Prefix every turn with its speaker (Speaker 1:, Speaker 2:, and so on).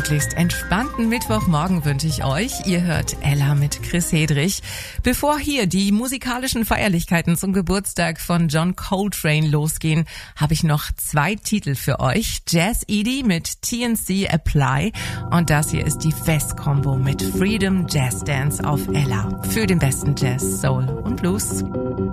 Speaker 1: möglichst entspannten Mittwochmorgen wünsche ich euch. Ihr hört Ella mit Chris Hedrich. Bevor hier die musikalischen Feierlichkeiten zum Geburtstag von John Coltrane losgehen, habe ich noch 2 Titel für euch. Jazz Edie mit TNC Apply und das hier ist die Fest-Kombo mit Freedom Jazz Dance auf Ella für den besten Jazz, Soul und Blues.